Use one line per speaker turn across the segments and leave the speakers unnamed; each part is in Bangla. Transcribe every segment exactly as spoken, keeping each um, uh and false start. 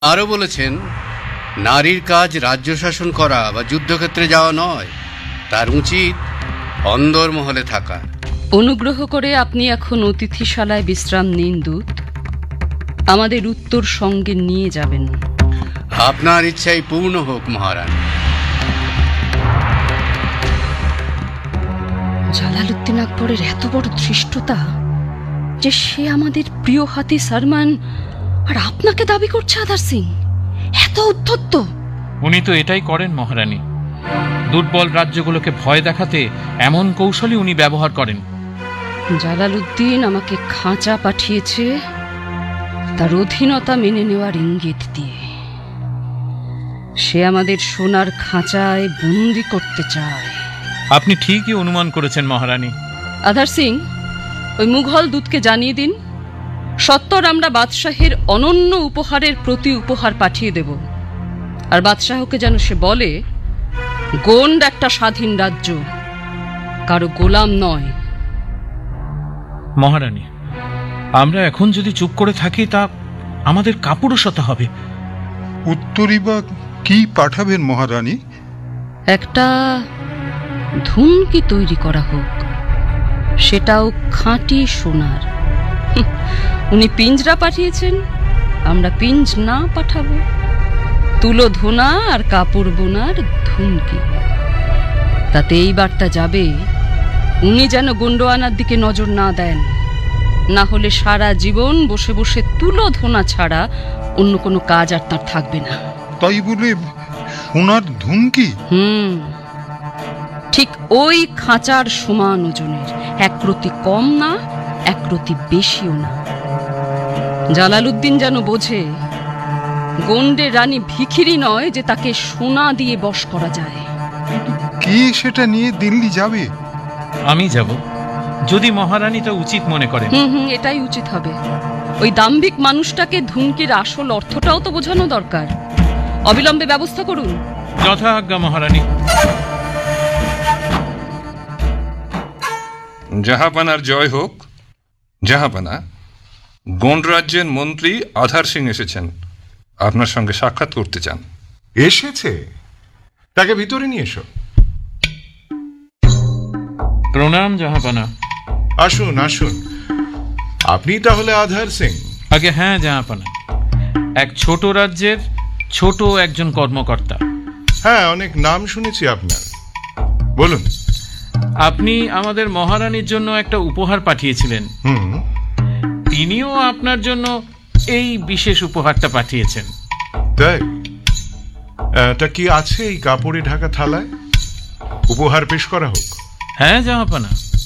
আরও বলেছেন, নারীর কাজ রাজ্য শাসন করা বা যুদ্ধক্ষেত্রে যাওয়া নয়, তার উচিত অন্দরমহলে থাকা।
অনুগ্রহ করে আপনি এখন অতিথিশালায় বিশ্রাম নিন দূত। আমাদের উত্তর সঙ্গে নিয়ে যাবেন।
আপনার ইচ্ছাই পূর্ণ হোক মহারানী।
জালালউদ্দিন আকবরের এত বড় ধৃষ্টতা যে সে আমাদের প্রিয় হাতি সারমান আর আপনাকে দাবি করছে আদার সিং। এত উদ্ধত্ত।
উনি তো এটাই করেন মহারানী। দুর্বল রাজ্যগুলোকে ভয় দেখাতে এমন কৌশলই উনি ব্যবহার করেন।
জালালউদ্দিন আমাকে খাঁচা পাঠিয়েছে তার অধীনতা মেনে নেওয়ার ইঙ্গিত দিয়ে। সে আমাদের সোনার খাঁচায় বন্দি করতে চায়।
আপনি ঠিকই অনুমান করেছেন মহারানী।
আদার সিং, ওই মুঘল দূতকে জানিয়ে দিন সত্তর আমরা বাদশাহের অনন্য উপহারের প্রতি উপহার পাঠিয়ে দেব। আর বাদশাহকে যেন সে বলে, গোন্ড একটা স্বাধীন রাজ্য, কারো গোলাম নয়।
মহারানী, আমরা এখন যদি চুপ করে থাকি তা আমাদের কাপুরুষতা হবে।
উত্তরই বা কি পাঠাবেন মহারানী?
একটা ধুমকি তৈরি করা হোক, সেটাও খাঁটি সোনার। উনি পিঞ্জরা পাঠিয়েছেন, আমরা পিঞ্জ না পাঠাবো। তুলো ধোনা আর কাপড় বোনার ধুমকি। তাতে এই বার্তা যাবে, উনি যেন গোন্ডোয়ানার দিকে নজর না দেন, না হলে সারা জীবন বসে বসে তুলো ধোনা ছাড়া অন্য কোনো কাজ আর তার থাকবে না।
তাই বলে সোনার ধুমকি?
হুম, ঠিক ওই খাঁচার সমান ওজনের, এক রতি কম না, এক রতি বেশিও না। জালালউদ্দিন যেন বোঝে, গোন্ডের রানী ভিখিরি নয় যে তাকে সোনা দিয়ে বশ করা যায়।
কে সেটা নিয়ে দিল্লি যাবে?
আমি যাব, যদি মহারানী তা উচিত মনে করেন।
হুম হুম এটাই উচিত হবে। ওই দাম্ভিক মানুষটাকে ধুমকির আসল অর্থটাও তো বোঝানো দরকার। অবিলম্বে ব্যবস্থা করুন।
যথা আজ্ঞা মহারানী।
জাহাপানার জয় হোক। জাহাপানা, গোন্ড রাজ্যের মন্ত্রী আধার সিং এসেছেন, আপনার সঙ্গে সাক্ষাৎ করতে চান।
এসেছে? তাকে ভিতরে নিয়ে এসো।
প্রণাম জাহাপানা।
আসুন আসুন। আপনি তাহলে আধার সিং?
আগে হ্যাঁ জাহাপানা, এক ছোট রাজ্যের ছোট একজন কর্মকর্তা।
হ্যাঁ, অনেক নাম শুনেছি আপনার। বলুন।
আপনি আমাদের মহারানীর জন্য একটা উপহার পাঠিয়েছিলেন।
হুম,
তিনিও আপনার জন্য এই বিশেষ উপহারটা পাঠিয়েছেন।
তাই? তা কি আছে এই কাপড়ে ঢাকা থালায়? উপহার পেশ করা হোক।
হ্যাঁ জাহাপানা,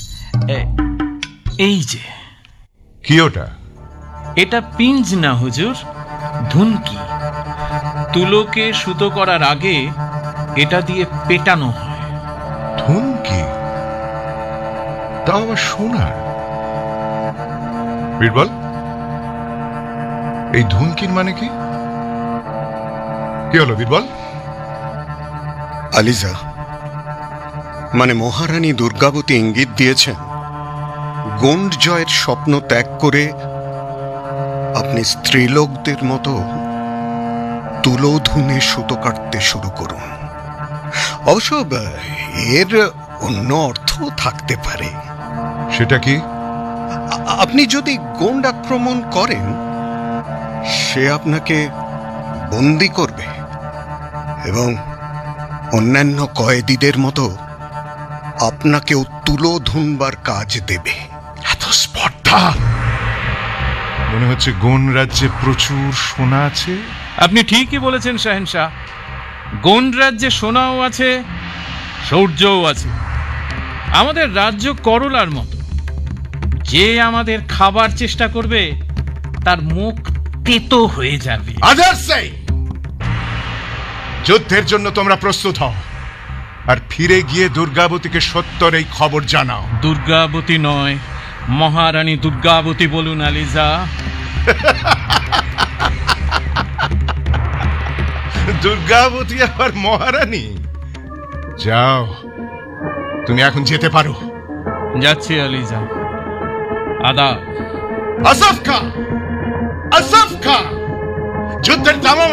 এই যে।
কি ওটা?
এটা পিঞ্জ না হুজুর, ধুমকি। তুলোকে সুতো করার আগে এটা দিয়ে পেটানো হয়।
ধুমকি? তাও আবার সোনার? বীরবল, এই ধুমকির মানে কি? কি হলো বীরবল?
আলিজা, মানে মহারানী দুর্গাবতী ইঙ্গিত দিয়েছেন, গোন্ড জয়ের স্বপ্ন ত্যাগ করে আপনি স্ত্রীলোকদের মতো তুলো ধুনে সুতো কাটতে শুরু করুন। অবশ্য এর অন্য অর্থ থাকতে পারে।
সেটা কি?
আপনি যদি গোন্ড আক্রমণ করেন, সে আপনাকে বন্দি করবে এবং অন্যান্য কয়েদিদের মতো আপনাকেও তুলো ধুনবার কাজ দেবে।
এত স্পর্ধা! মনে হচ্ছে গোন্ড রাজ্যে প্রচুর সোনা আছে।
আপনি ঠিকই বলেছেন শাহেনশাহ, গোন্ড রাজ্যে সোনাও আছে, শৌর্যও আছে। আমাদের রাজ্য করলার মতো, যে আমাদের খাবার চেষ্টা করবে তার মুখ তেতো হয়ে যাবে।
আদার সিং, যুদ্ধের জন্য তোমরা প্রস্তুত হও আর ফিরে গিয়ে দুর্গাবতীকে সত্তর এই খবর জানাও।
দুর্গাবতী নয়, মহারানী দুর্গাবতী বলুন আলিজা।
দুর্গাবতী আবার মহারানী? যাও, তুমি এখন যেতে পারো।
যাচ্ছি আলিজা। আদা।
আসফ খা, আসফ খা,
যুদ্ধের তামাম